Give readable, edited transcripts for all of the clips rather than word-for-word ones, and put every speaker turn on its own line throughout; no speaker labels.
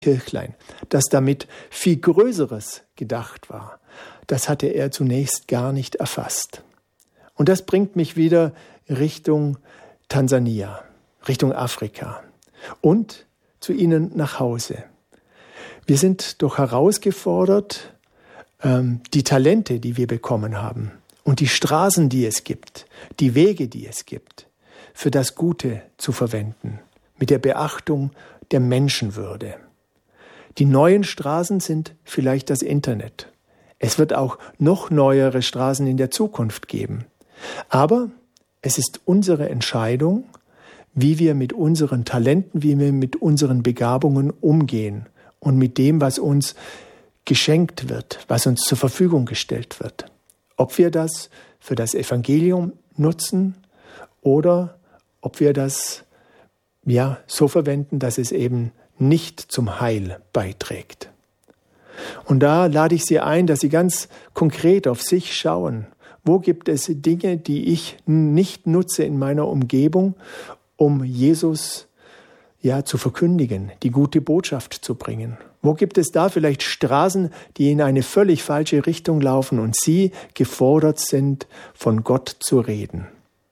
Kirchlein, dass damit viel Größeres gedacht war. Das hatte er zunächst gar nicht erfasst. Und das bringt mich wieder Richtung Tansania, Richtung Afrika und zu Ihnen nach Hause. Wir sind doch herausgefordert, die Talente, die wir bekommen haben und die Straßen, die es gibt, die Wege, die es gibt, für das Gute zu verwenden, mit der Beachtung der Menschenwürde. Die neuen Straßen sind vielleicht das Internet. Es wird auch noch neuere Straßen in der Zukunft geben. Aber es ist unsere Entscheidung, wie wir mit unseren Talenten, wie wir mit unseren Begabungen umgehen und mit dem, was uns geschenkt wird, was uns zur Verfügung gestellt wird. Ob wir das für das Evangelium nutzen oder ob wir das so verwenden, dass es eben nicht zum Heil beiträgt. Und da lade ich Sie ein, dass Sie ganz konkret auf sich schauen. Wo gibt es Dinge, die ich nicht nutze in meiner Umgebung, um Jesus zu verkündigen, die gute Botschaft zu bringen? Wo gibt es da vielleicht Straßen, die in eine völlig falsche Richtung laufen und Sie gefordert sind, von Gott zu reden?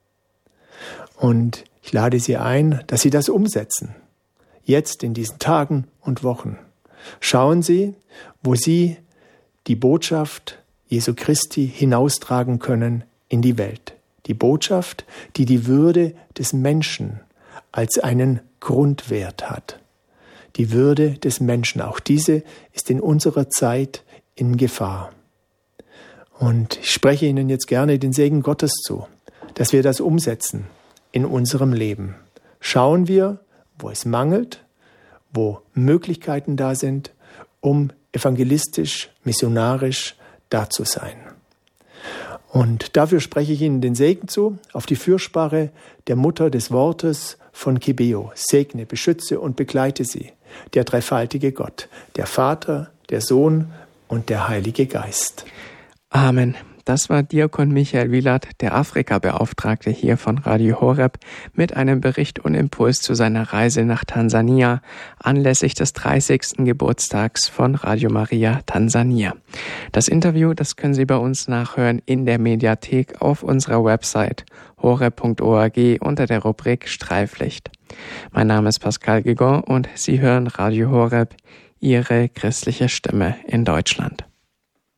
Und ich lade Sie ein, dass Sie das umsetzen. Jetzt in diesen Tagen und Wochen. Schauen Sie, wo Sie die Botschaft Jesu Christi hinaustragen können in die Welt. Die Botschaft, die die Würde des Menschen als einen Grundwert hat. Die Würde des Menschen, auch diese ist in unserer Zeit in Gefahr. Und ich spreche Ihnen jetzt gerne den Segen Gottes zu, dass wir das umsetzen in unserem Leben. Schauen wir, wo es mangelt, wo Möglichkeiten da sind, um evangelistisch, missionarisch da zu sein. Und dafür spreche ich Ihnen den Segen zu, auf die Fürsprache der Mutter des Wortes von Kibeo. Segne, beschütze und begleite sie, der dreifaltige Gott, der Vater, der Sohn und der Heilige Geist.
Amen. Das war Diakon Michael Wielert, der Afrika-Beauftragte hier von Radio Horeb, mit einem Bericht und Impuls zu seiner Reise nach Tansania anlässlich des 30. Geburtstags von Radio Maria Tansania. Das Interview, das können Sie bei uns nachhören in der Mediathek auf unserer Website horeb.org unter der Rubrik Streiflicht. Mein Name ist Pascal Guigon und Sie hören Radio Horeb, Ihre christliche Stimme in Deutschland.